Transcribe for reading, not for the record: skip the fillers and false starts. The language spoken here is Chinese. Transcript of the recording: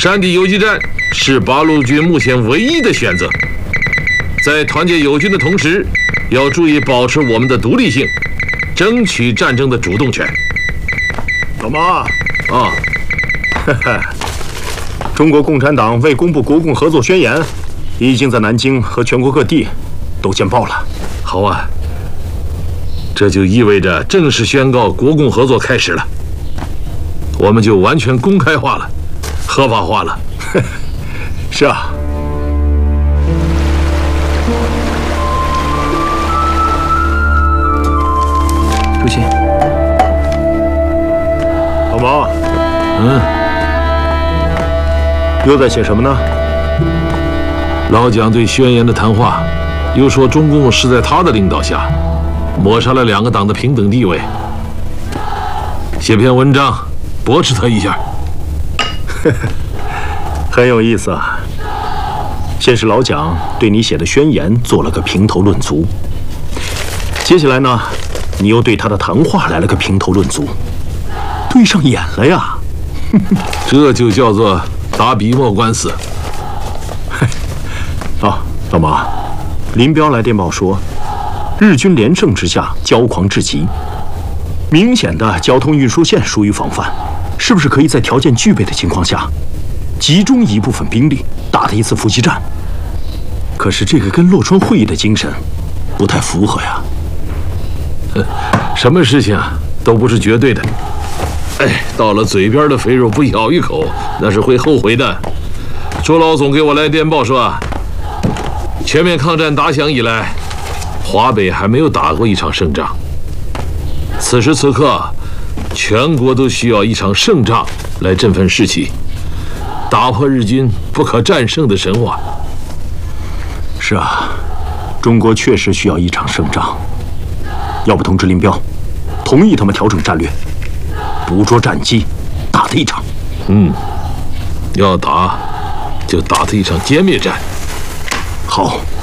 山地游击战是八路军目前唯一的选择。在团结友军的同时，要注意保持我们的独立性，争取战争的主动权。 老毛啊， 啊， 中国共产党未公布国共合作宣言，已经在南京和全国各地都见报了。 好啊，这就意味着正式宣告国共合作开始了，我们就完全公开化了，合法化了。 是啊。 主席， 老毛，又在写什么呢？ 老蒋对宣言的谈话，又说中共是在他的领导下抹杀了两个党的平等地位，写篇文章驳斥他一下。 很有意思啊。先是老蒋对你写的宣言做了个评头论足，接下来呢，你又对他的谈话来了个评头论足，对上眼了呀。 这就叫做打笔墨官司。 啊，老毛，林彪来电报说，日军连胜之下骄狂至极，明显的交通运输线疏于防范，是不是可以在条件具备的情况下，集中一部分兵力打他一次伏击战？可是这个跟洛川会议的精神不太符合呀。 什么事情啊，都不是绝对的。哎，到了嘴边的肥肉不咬一口，那是会后悔的。周老总给我来电报说，全面抗战打响以来，华北还没有打过一场胜仗。此时此刻，全国都需要一场胜仗来振奋士气，打破日军不可战胜的神话。 是啊，中国确实需要一场胜仗。要不通知林彪，同意他们调整战略，捕捉战机，打他一场。 要打就打他一场歼灭战。 好。